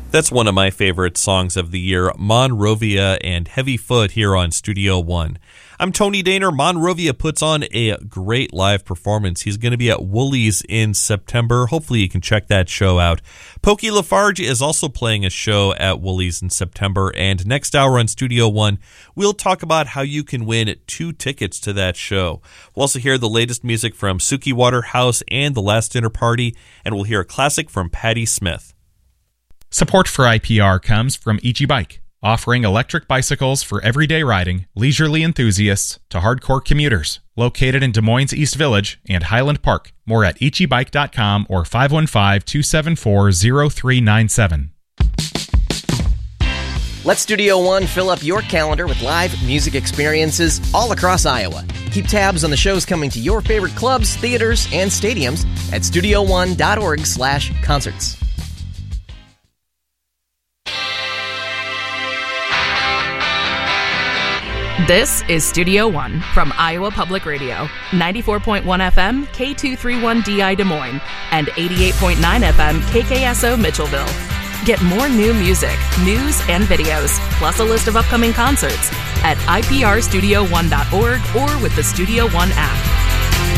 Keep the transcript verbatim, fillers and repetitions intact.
That's one of my favorite songs of the year, Monrovia and Heavy Foot here on Studio One. I'm Tony Daner. Monrovia puts on a great live performance. He's going to be at Woolies in September. Hopefully you can check that show out. Pokey Lafarge is also playing a show at Woolies in September. And next hour on Studio One, we'll talk about how you can win two tickets to that show. We'll also hear the latest music from Suki Waterhouse and The Last Dinner Party. And we'll hear a classic from Patti Smith. Support for I P R comes from Ichi Bike, offering electric bicycles for everyday riding, leisurely enthusiasts to hardcore commuters. Located in Des Moines East Village and Highland Park. More at ichi bike dot com or five one five, two seven four, zero three nine seven. Let Studio One fill up your calendar with live music experiences all across Iowa. Keep tabs on the shows coming to your favorite clubs, theaters, and stadiums at studio one dot org slash concerts. This is Studio One from Iowa Public Radio, ninety-four point one F M, K two thirty-one D I Des Moines, and eighty-eight point nine F M, K K S O Mitchellville. Get more new music, news, and videos, plus a list of upcoming concerts at I P R studio one dot org or with the Studio One app.